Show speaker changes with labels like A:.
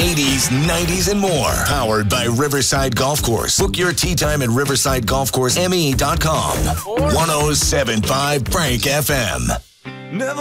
A: 80s, 90s, and more. Powered by Riverside Golf Course. Book your tee time at riversidegolfcourseme.com. 107.5 Frank FM.
B: Never